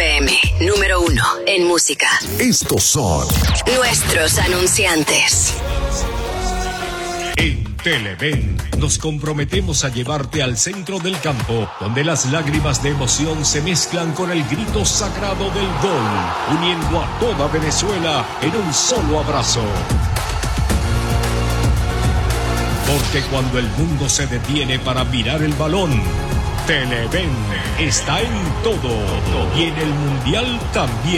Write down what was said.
FM, número 1 en música. Estos son nuestros anunciantes. En Televen nos comprometemos a llevarte al centro del campo, donde las lágrimas de emoción se mezclan con el grito sagrado del gol, uniendo a toda Venezuela en un solo abrazo. Porque cuando el mundo se detiene para mirar el balón, Televen está en todo y en el Mundial también.